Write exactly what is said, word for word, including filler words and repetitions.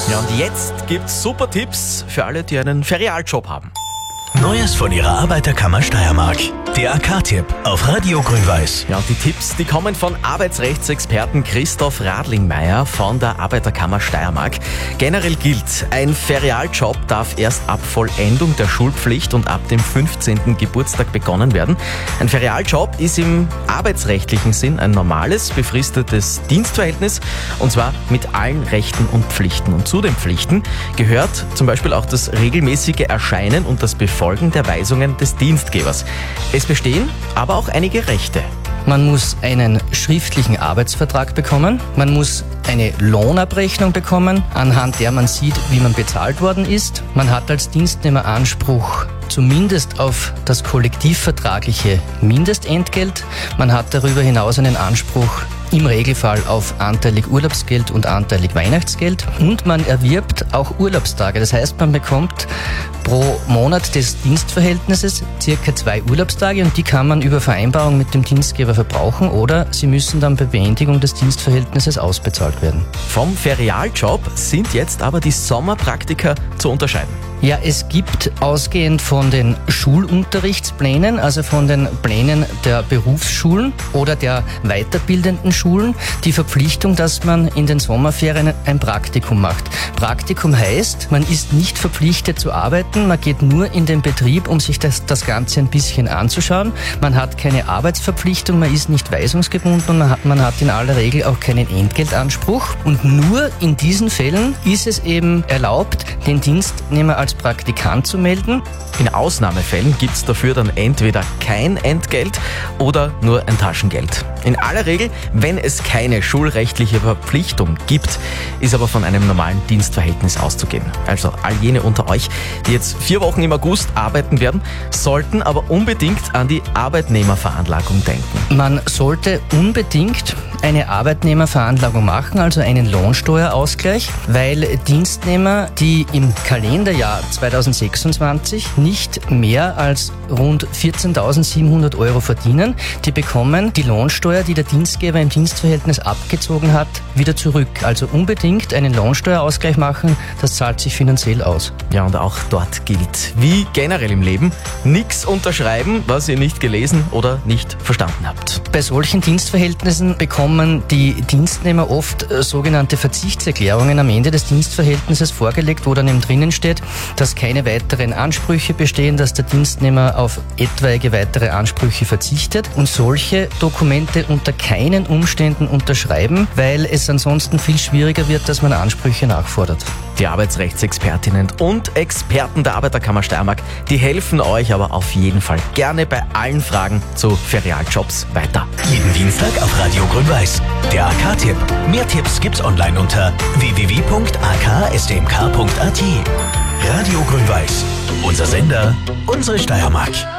Ja, und jetzt gibt's super Tipps für alle, die einen Ferialjob haben. Neues von ihrer Arbeiterkammer Steiermark. Der A K-Tipp auf Radio Grün-Weiß. Ja, und die Tipps, die kommen von Arbeitsrechtsexperten Christoph Radlingmeier von der Arbeiterkammer Steiermark. Generell gilt, ein Ferialjob darf erst ab Vollendung der Schulpflicht und ab dem fünfzehnten Geburtstag begonnen werden. Ein Ferialjob ist im arbeitsrechtlichen Sinn ein normales, befristetes Dienstverhältnis, und zwar mit allen Rechten und Pflichten. Und zu den Pflichten gehört zum Beispiel auch das regelmäßige Erscheinen und das Befolgen der Weisungen des Dienstgebers. Es bestehen aber auch einige Rechte. Man muss einen schriftlichen Arbeitsvertrag bekommen, man muss eine Lohnabrechnung bekommen, anhand der man sieht, wie man bezahlt worden ist. Man hat als Dienstnehmer Anspruch zumindest auf das kollektivvertragliche Mindestentgelt. Man hat darüber hinaus einen Anspruch im Regelfall auf anteilig Urlaubsgeld und anteilig Weihnachtsgeld, und man erwirbt auch Urlaubstage. Das heißt, man bekommt pro Monat des Dienstverhältnisses circa zwei Urlaubstage, und die kann man über Vereinbarung mit dem Dienstgeber verbrauchen, oder sie müssen dann bei Beendigung des Dienstverhältnisses ausbezahlt werden. Vom Ferialjob sind jetzt aber die Sommerpraktika zu unterscheiden. Ja, es gibt ausgehend von den Schulunterrichtsplänen, also von den Plänen der Berufsschulen oder der weiterbildenden Schulen, die Verpflichtung, dass man in den Sommerferien ein Praktikum macht. Praktikum heißt, man ist nicht verpflichtet zu arbeiten, man geht nur in den Betrieb, um sich das, das Ganze ein bisschen anzuschauen. Man hat keine Arbeitsverpflichtung, man ist nicht weisungsgebunden und man hat, man hat in aller Regel auch keinen Entgeltanspruch. Und nur in diesen Fällen ist es eben erlaubt, den Dienstnehmer als Praktikant zu melden. In Ausnahmefällen gibt es dafür dann entweder kein Entgelt oder nur ein Taschengeld. In aller Regel, wenn es keine schulrechtliche Verpflichtung gibt, ist aber von einem normalen Dienstverhältnis auszugehen. Also all jene unter euch, die jetzt vier Wochen im August arbeiten werden, sollten aber unbedingt an die Arbeitnehmerveranlagung denken. Man sollte unbedingt eine Arbeitnehmerveranlagung machen, also einen Lohnsteuerausgleich, weil Dienstnehmer, die im Kalenderjahr zweitausendsechsundzwanzig nicht mehr als rund vierzehntausendsiebenhundert Euro verdienen, die bekommen die Lohnsteuer, die der Dienstgeber im Dienstverhältnis abgezogen hat, wieder zurück. Also unbedingt einen Lohnsteuerausgleich machen, das zahlt sich finanziell aus. Ja, und auch dort gilt, wie generell im Leben, nichts unterschreiben, was ihr nicht gelesen oder nicht verstanden habt. Bei solchen Dienstverhältnissen bekommen die Dienstnehmer oft äh, sogenannte Verzichtserklärungen am Ende des Dienstverhältnisses vorgelegt, wo dann eben drinnen steht, dass keine weiteren Ansprüche bestehen, dass der Dienstnehmer auf etwaige weitere Ansprüche verzichtet, und solche Dokumente unter keinen Umständen unterschreiben, weil es ansonsten viel schwieriger wird, dass man Ansprüche nachfordert. Die Arbeitsrechtsexpertinnen und Experten der Arbeiterkammer Steiermark, die helfen euch aber auf jeden Fall gerne bei allen Fragen zu Ferialjobs weiter. Jeden Dienstag auf Radio Grün-Weiß. Der A K-Tipp. Mehr Tipps gibt's online unter w w w punkt a k s t m k punkt a t. Radio Grün-Weiß. Unser Sender, unsere Steiermark.